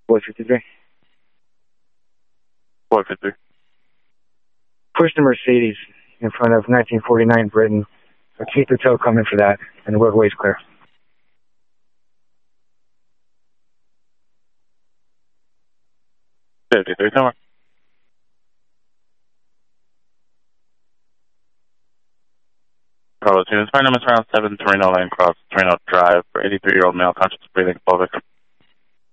Boy 53. Boy 53. Push the Mercedes in front of 1949 Britain. So keep the tow coming for that, and the roadway's clear. 53, come on. Bravo 2, inspire numbers around 7 Torino Lane Cross, Torino Drive for 83-year-old male conscious of breathing, pelvic.